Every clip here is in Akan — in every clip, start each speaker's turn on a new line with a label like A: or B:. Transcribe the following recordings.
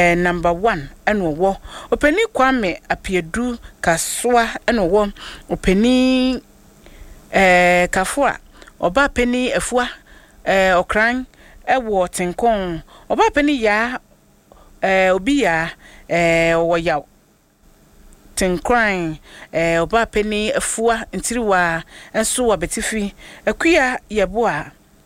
A: number 1 eno wo openi Kwame Apiedu Kaswa eno wo openi Kafua oba peni efua okran ewo tenkon oba peni ya obi ya oyaw tenkran oba peni efua ntiriwa enso wa betifi akuya yeboa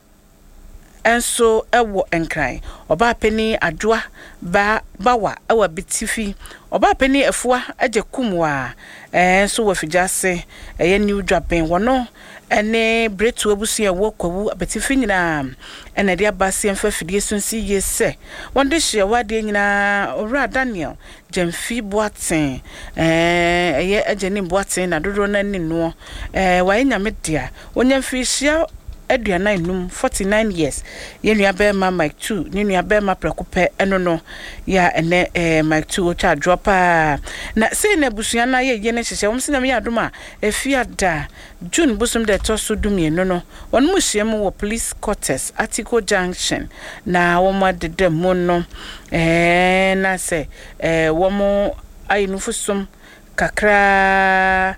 A: enso ewo enkran oba peni adwoa bawa ewa betifi oba peni efua aje kumwa enso wa fijase eye new dwapen wono ene bretu abusia wo kwawu abetifi nyina ene dia basi emfa fidie sunsi yese wonde hye wade nyina owura Daniel Jemfi Boaten eye ageni Boaten na dodo na nino waye nyamedia wonyamfi hye aduana num 49 years yenua be ma Mike 2 nenua be ma prekope eno no ya ene Mike 2 ocha dropa na se na busua na ye ne hyehye wom sinam ya adoma efiada June busum de toso dumie no won mu hyiam wo police quarters Article Junction na wom adede mu no na se wom ayinufusum kakra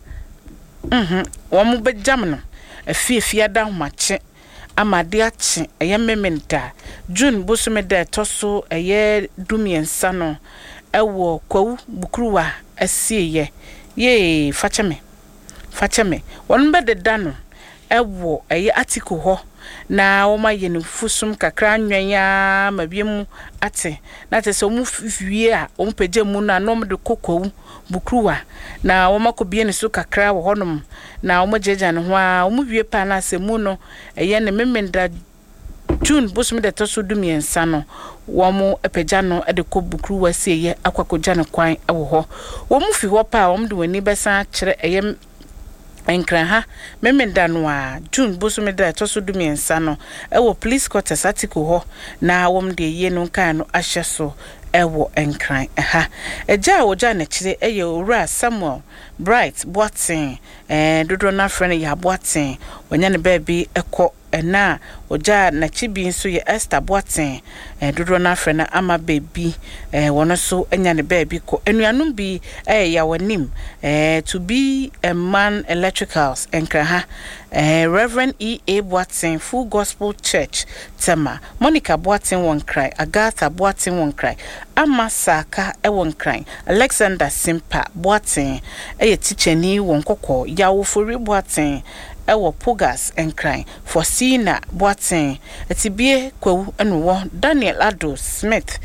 A: wom bejam no efiada mache amade ache eye mementa June busum de toso eye dumiensa no ewo kwawu bukruwa asieye ye facheme won be de dano ewo eye article ho na wo maye ne fusum kakra anwanya mabiemu ate na tese omu wie a omu peje mu na no de kokwawu bukruwa na wo makobie ne so kakra wo honom na wo jeja ne ho a omu wie pa na asemu no eye ne memenda June busum de toso dumiensa no wo mu epeja no de ko bukruwa sieye akwakoja ne kwan ewo ho wo mu fi ho pa wo de wani besa kire eye enkran ha memenda no a June busum de toso dumiensa no ewo police quarters Article ho na wo de ye no kan no ahye so ewo enkran ha eja oja na kire eye owura Samuel Bright Boaten dodo na friend ya Boaten wonya ne baby ekọ na oja na chibi nso ye Esther Boaten dodo na friend na ama baby wono so enya ne baby ko enuanum bi ya wanim to be a man electricals enkran ha Reverend E.A. Boaten Full Gospel Church Tema Monica Boaten won cry Agatha Boaten won cry Amasaka won cry Alexander Simpa Boaten teacher ni won kokko yawo fori Boaten ewo Pogas enkran Fosina Boaten etibie kwawu enwo Daniel Ado Smith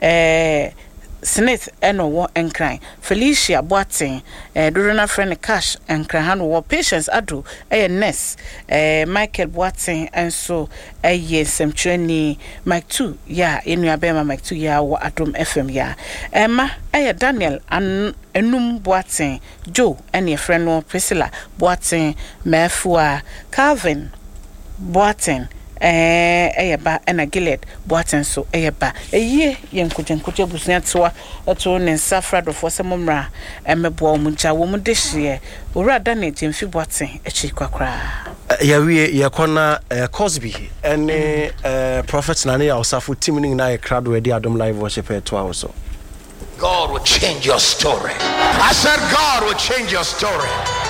A: Smith eno wo enkran Felicia Boaten Dorona friend Cash enkran hanu wo Patience Ado nurse Michael Boaten enso semtweni Mike 2 ya enua bema Mike 2 ya wo Adom FM ya Emma Daniel enum Boaten Joe ene friend no Priscilla Boaten Mefua Calvin Boaten ba ena Gilead Boaten so ba eye yenkojenkoje busunya toa eto ne safra do fo semomra emebo omja wo mu dehye owura Daniel Jemfi Boaten echi kwakra
B: ya wie ya kona Cosby ene prophet nane ya osafo timning na ye crowd edi Adom live worship to also
C: God will change your story. I said God will change your story.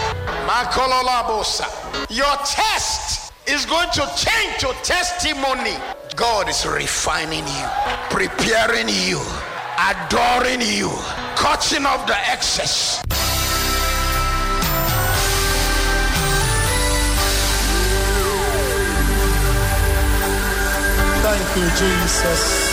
C: Your test is going to change to testimony. God is refining you, preparing you, adoring you, cutting off the excess.
D: Thank you, Jesus.